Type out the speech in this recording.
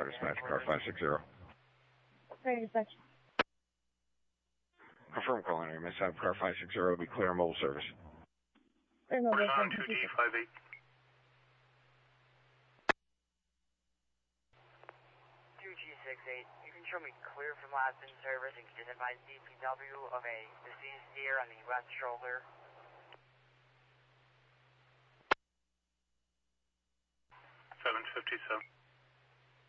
service, match car 560. Ready to section. Confirm calling area, missile car 560 will be clear mobile service. Clear mobile On service. 2D58. You can show me clear from last in service and can advise DPW of a deceased deer on the west shoulder. 757.